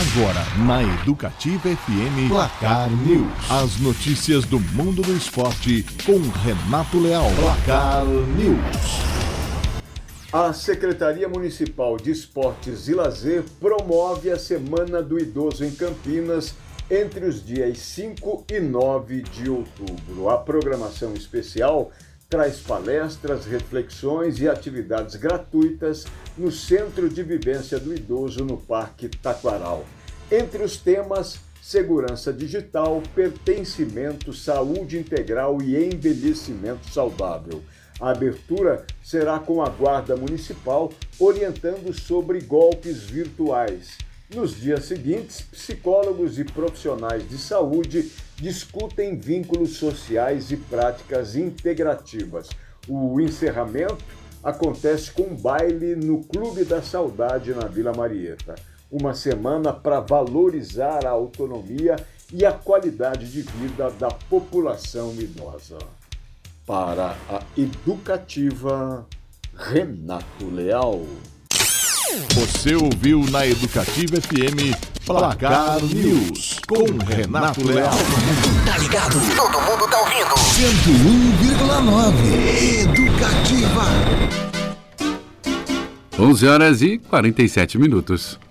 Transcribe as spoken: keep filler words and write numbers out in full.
Agora, na Educativa F M, Placar News. As notícias do mundo do esporte com Renato Leal. Placar News. A Secretaria Municipal de Esportes e Lazer promove a Semana do Idoso em Campinas entre os dias cinco e nove de outubro. A programação especial traz palestras, reflexões e atividades gratuitas no Centro de Vivência do Idoso no Parque Taquaral. Entre os temas, segurança digital, pertencimento, saúde integral e envelhecimento saudável. A abertura será com a Guarda Municipal orientando sobre golpes virtuais. Nos dias seguintes, psicólogos e profissionais de saúde discutem vínculos sociais e práticas integrativas. O encerramento acontece com um baile no Clube da Saudade na Vila Marieta. Uma semana para valorizar a autonomia e a qualidade de vida da população idosa. Para a Educativa, Renato Leal. Você ouviu na Educativa F M Placar News com Renato Leal. Tá ligado? Todo mundo tá ouvindo. cento e um vírgula nove Educativa. onze horas e quarenta e sete minutos.